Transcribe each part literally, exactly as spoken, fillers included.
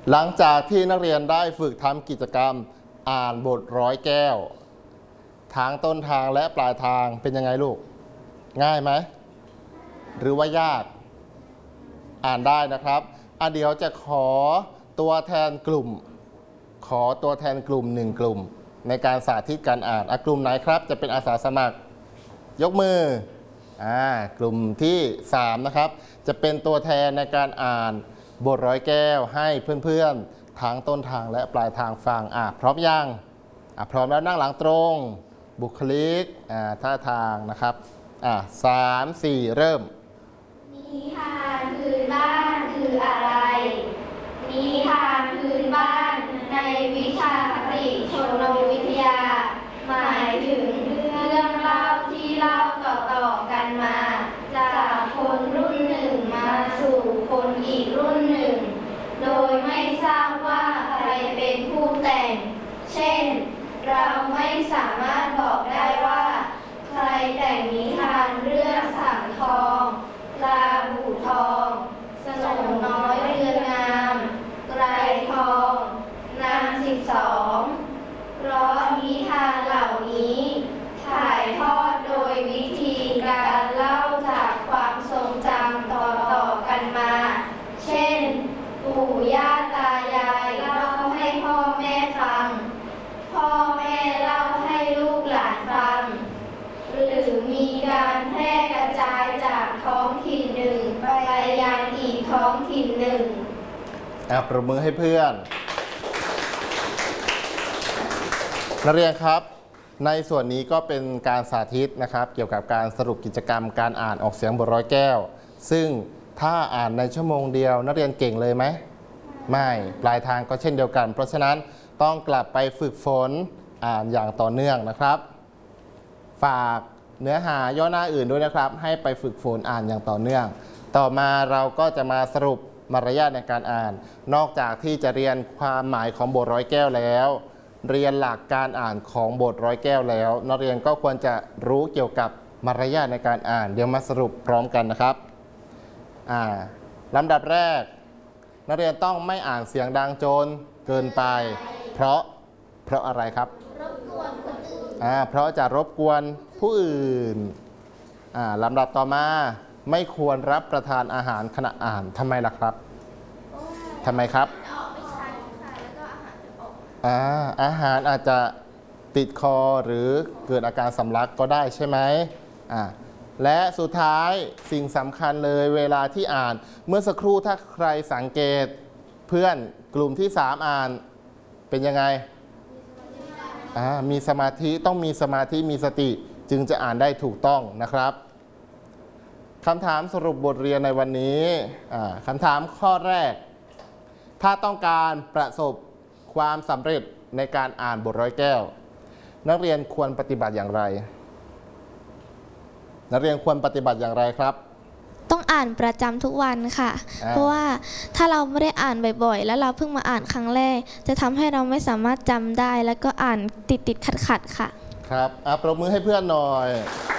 หลังจากที่นักเรียนได้ฝึกทำกิจกรรมอ่านบทร้อยแก้วทั้งต้นทางและปลายทางเป็นยังไงลูกง่ายไหมหรือว่ายากอ่านได้นะครับอ่ะเดี๋ยวจะขอตัวแทนกลุ่มขอตัวแทนกลุ่มหนึ่งกลุ่มในการสาธิตการอ่านอ่ะกลุ่มไหนครับจะเป็นอาสาสมัครยกมืออ่ากลุ่มที่สามนะครับจะเป็นตัวแทนในการอ่านบทร้อยแก้วให้เพื่อนๆทั้งต้นทางและปลายทางฟังอ่ะพร้อมยังอ่ะพร้อมแล้วนั่งหลังตรงบุคลิกอ่าท่าทางนะครับอ่ะสามสี่เริ่มนิทานพื้นบ้านคืออะไรนิทานพื้นบ้านในวิชาคติชนวิทยาหมายถึงเรื่องเล่าที่เล่าต่อๆกันมาจากคนรุ่นหนึ่งมาสู่คนอีกรุ่นหนึ่งโดยไม่ทราบว่าใครเป็นผู้แต่งเช่นเราไม่สามารถบอกได้ว่าใครแต่งนิทานเรื่องสังทองปลาบู่ทองสโหนน้อยเรืองามไกรทองนางสิบสองเพราะนิทานเหล่านี้ถ่ายทอดโดยวิธีการเล่าจากความทรงจำต่อๆกันมาเช่นปู่ย่าตายายเล่าให้พ่อแม่ฟังพ่อแม่เล่าให้ลูกหลานฟังหรือมีการแพร่กระจายจากท้องถิ่นหนึ่งไปยังอีกท้องถิ่นหนึ่งอ่ะปรบมือให้เพื่อนนักเรียนครับในส่วนนี้ก็เป็นการสาธิตนะครับเกี่ยวกับการสรุปกิจกรรมการอ่านออกเสียงบทร้อยแก้วซึ่งถ้าอ่านในชั่วโมงเดียวนักเรียนเก่งเลยไหมไม่ปลายทางก็เช่นเดียวกันเพราะฉะนั้นต้องกลับไปฝึกฝนอ่านอย่างต่อเนื่องนะครับฝากเนื้อหาย่อหน้าอื่นด้วยนะครับให้ไปฝึกฝนอ่านอย่างต่อเนื่องต่อมาเราก็จะมาสรุปมารยาทในการอ่านนอกจากที่จะเรียนความหมายของบทร้อยแก้วแล้วเรียนหลักการอ่านของบทร้อยแก้วแล้วนักเรียนก็ควรจะรู้เกี่ยวกับมารยาทในการอ่านเดี๋ยวมาสรุปพร้อมกันนะครับอ่าลำดับแรกนักเรียนต้องไม่อ่านเสียงดังจนเกินไปเพราะเพราะอะไรครับรบกวนคนอื่นอ่าเพราะจะรบกวนผู้อื่นอ่าลำดับต่อมาไม่ควรรับประทานอาหารขณะอ่านทำไมล่ะครับทำไมครับอาอาหารอาจจะติดคอหรือเกิดอาการสำลักก็ได้ใช่ไหมอ่าและสุดท้ายสิ่งสำคัญเลยเวลาที่อ่านเมื่อสักครู่ถ้าใครสังเกตเพื่อนกลุ่มที่สามอ่านเป็นยังไงอ่ามีสมาธิต้องมีสมาธิมีสติจึงจะอ่านได้ถูกต้องนะครับคำถามสรุปบทเรียนในวันนี้อ่าคำถามข้อแรกถ้าต้องการประสบความสำเร็จในการอ่านบทร้อยแก้วนักเรียนควรปฏิบัติอย่างไรนักเรียนควรปฏิบัติอย่างไรครับต้องอ่านประจำทุกวันค่ะเพราะว่าถ้าเราไม่ได้อ่านบ่อยๆแล้วเราเพิ่งมาอ่านครั้งแรกจะทำให้เราไม่สามารถจำได้แล้วก็อ่านติดติดขัดขัดค่ะครับอ่ะปรบมือให้เพื่อนหน่อย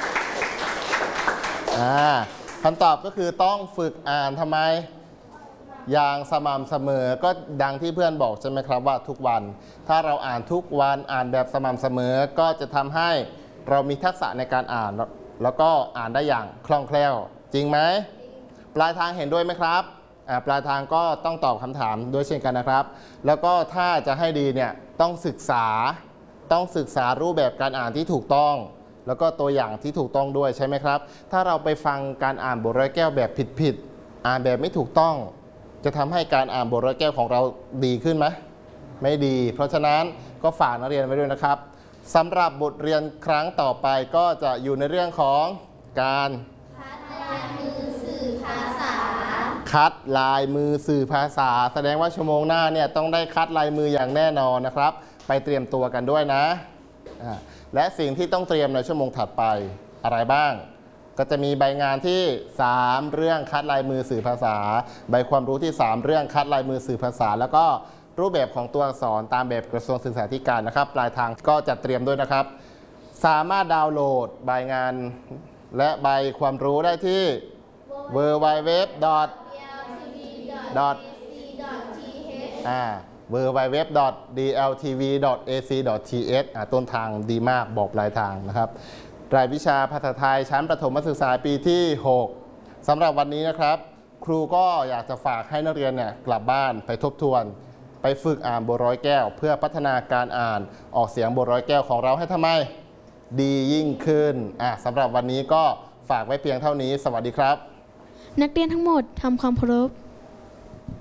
อ่าคำตอบก็คือต้องฝึกอ่านทำไมอย่างสม่ำเสมอก็ดังที่เพื่อนบอกใช่ไหมครับว่าทุกวันถ้าเราอ่านทุกวันอ่านแบบสม่ำเสมอก็จะทำให้เรามีทักษะในการอ่านแล้วก็อ่านได้อย่างคล่องแคล่วจริงไหมปลายทางเห็นด้วยไหมครับปลายทางก็ต้องตอบคำถามด้วยเช่นกันนะครับแล้วก็ถ้าจะให้ดีเนี่ยต้องศึกษาต้องศึกษารูปแบบการอ่านที่ถูกต้องแล้วก็ตัวอย่างที่ถูกต้องด้วยใช่ไหมครับถ้าเราไปฟังการอ่านบทร้อยแก้วแบบผิดๆอ่านแบบไม่ถูกต้องจะทำให้การอ่านบทร้อยแก้วของเราดีขึ้นไหมไม่ดีเพราะฉะนั้นก็ฝากนักเรียนไว้ด้วยนะครับสำหรับบทเรียนครั้งต่อไปก็จะอยู่ในเรื่องของการคัดลายมือสื่อภาษาคัดลายมือสื่อภาษาแสดงว่าชั่วโมงหน้าเนี่ยต้องได้คัดลายมืออย่างแน่นอนนะครับไปเตรียมตัวกันด้วยนะและสิ่งที่ต้องเตรียมในชั่วโมงถัดไปอะไรบ้างก็จะมีใบงานที่สามเรื่องคัดลายมือสื่อภาษาใบความรู้ที่สามเรื่องคัดลายมือสื่อภาษาแล้วก็รูปแบบของตัวอักษรตามแบบกระทรวงศึกษาธิการนะครับปลายทางก็จะเตรียมด้วยนะครับสามารถดาวน์โหลดใบงานและใบความรู้ได้ที่ ดับเบิลยู ดับเบิลยู ดับเบิลยู ดอท เอล ที บี ดอท เอส ซี ดอท ที เอชอ่า ดับเบิลยู ดับเบิลยู ดับเบิลยู ดอท ดี แอล ที วี ดอท เอ ซี ดอท ที เอช อ่าต้นทางดีมากบอกปลายทางนะครับรายวิชาภาษาไทยชั้นประถมศึกษาปีที่ หกสำหรับวันนี้นะครับ ครูก็อยากจะฝากให้นักเรียนเนี่ยกลับบ้านไปทบทวนไปฝึกอ่านบัวร้อยแก้ว เพื่อพัฒนาการอ่านออกเสียงบัวร้อยแก้วของเราให้ทำไมดียิ่งขึ้นอ่ะสำหรับวันนี้ก็ฝากไว้เพียงเท่านี้สวัสดีครับนักเรียนทั้งหมดทำความเคารพ